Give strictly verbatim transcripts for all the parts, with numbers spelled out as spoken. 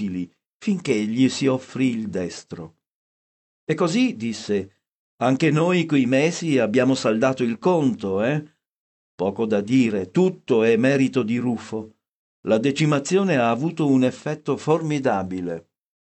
utili, finché gli si offrì il destro. E così, disse, anche noi quei mesi abbiamo saldato il conto, eh? Poco da dire, tutto è merito di Rufo. La decimazione ha avuto un effetto formidabile.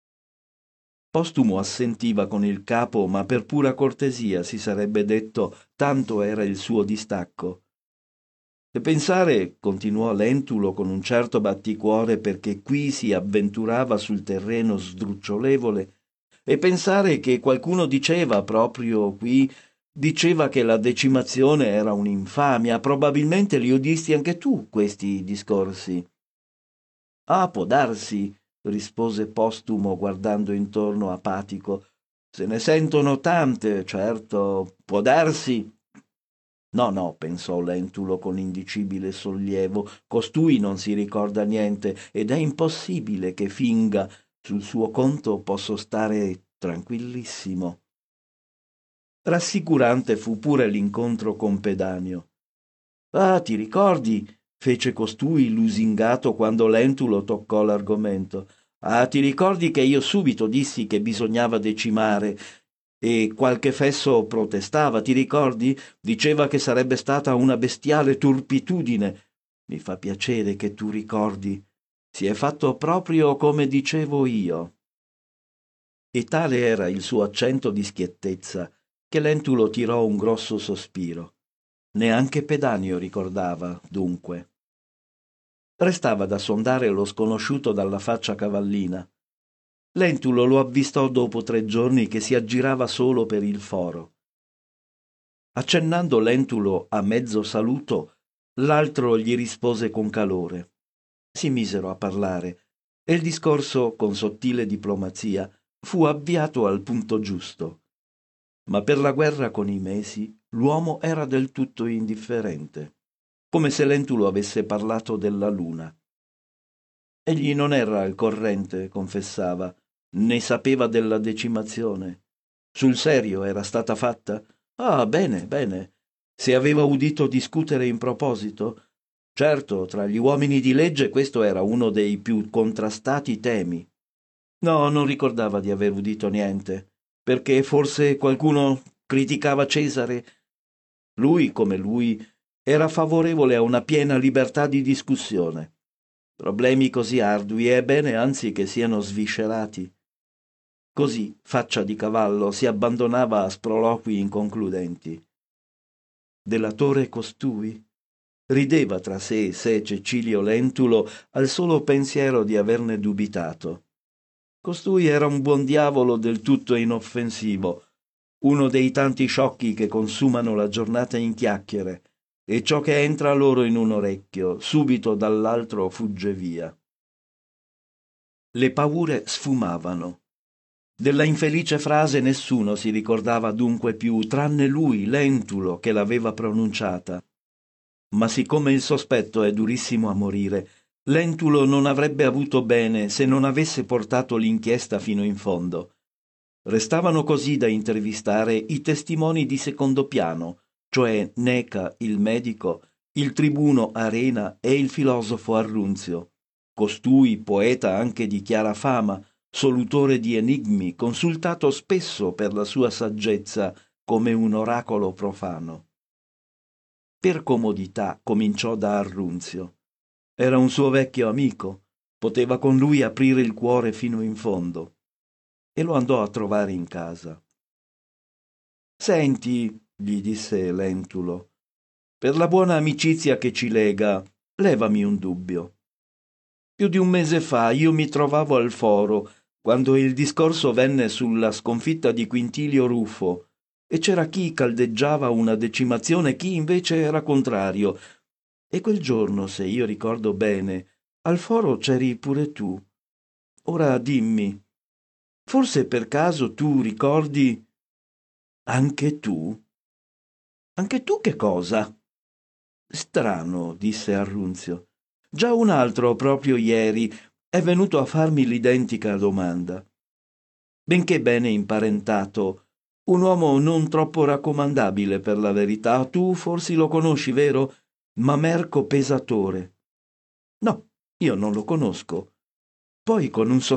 Postumo assentiva con il capo, ma per pura cortesia si sarebbe detto, tanto era il suo distacco. E pensare, continuò Lentulo con un certo batticuore perché qui si avventurava sul terreno sdrucciolevole, e pensare che qualcuno diceva proprio qui, diceva che la decimazione era un'infamia, probabilmente li udisti anche tu questi discorsi. Ah, può darsi, rispose Postumo guardando intorno apatico. Se ne sentono tante, certo, può darsi. No, no, pensò Lentulo con indicibile sollievo, costui non si ricorda niente ed è impossibile che finga. Sul suo conto posso stare tranquillissimo. Rassicurante fu pure l'incontro con Pedanio. Ah, ti ricordi? Fece costui lusingato quando Lentulo toccò l'argomento. Ah, ti ricordi che io subito dissi che bisognava decimare e qualche fesso protestava, ti ricordi? Diceva che sarebbe stata una bestiale turpitudine. Mi fa piacere che tu ricordi. Si è fatto proprio come dicevo io. E tale era il suo accento di schiettezza che Lentulo tirò un grosso sospiro. Neanche Pedanio ricordava, dunque. Restava da sondare lo sconosciuto dalla faccia cavallina. Lentulo lo avvistò dopo tre giorni che si aggirava solo per il foro. Accennando Lentulo a mezzo saluto, l'altro gli rispose con calore. Si misero a parlare e il discorso, con sottile diplomazia, fu avviato al punto giusto. Ma per la guerra con i Mesi l'uomo era del tutto indifferente, come se Lentulo avesse parlato della luna. Egli non era al corrente, confessava, né sapeva della decimazione. Sul serio era stata fatta? Ah, bene, bene. Se aveva udito discutere in proposito? Certo, tra gli uomini di legge questo era uno dei più contrastati temi. No, non ricordava di aver udito niente, perché forse qualcuno criticava Cesare. Lui, come lui, era favorevole a una piena libertà di discussione. Problemi così ardui è bene anzi che siano sviscerati. Così, faccia di cavallo, si abbandonava a sproloqui inconcludenti. Delatore costui? Rideva tra sé e sé Cecilio Lentulo al solo pensiero di averne dubitato. Costui era un buon diavolo del tutto inoffensivo, uno dei tanti sciocchi che consumano la giornata in chiacchiere, e ciò che entra loro in un orecchio, subito dall'altro fugge via. Le paure sfumavano. Della infelice frase nessuno si ricordava dunque più, tranne lui, Lentulo, che l'aveva pronunciata. Ma siccome il sospetto è durissimo a morire, Lentulo non avrebbe avuto bene se non avesse portato l'inchiesta fino in fondo. Restavano così da intervistare i testimoni di secondo piano, cioè Neca, il medico, il tribuno Arena e il filosofo Arrunzio. Costui, poeta anche di chiara fama, solutore di enigmi, consultato spesso per la sua saggezza come un oracolo profano. Per comodità cominciò da Arrunzio. Era un suo vecchio amico, poteva con lui aprire il cuore fino in fondo, e lo andò a trovare in casa. «Senti», gli disse Lentulo, «per la buona amicizia che ci lega, levami un dubbio. Più di un mese fa io mi trovavo al foro, quando il discorso venne sulla sconfitta di Quintilio Ruffo, e c'era chi caldeggiava una decimazione, chi invece era contrario. E quel giorno, se io ricordo bene, al foro c'eri pure tu. Ora dimmi, forse per caso tu ricordi anche tu? Anche tu che cosa?» «Strano», disse Arrunzio. «Già un altro, proprio ieri, è venuto a farmi l'identica domanda. Benché bene imparentato, un uomo non troppo raccomandabile per la verità. Tu forsi lo conosci, vero? Mamerco Pesatore». «No, io non lo conosco». Poi con un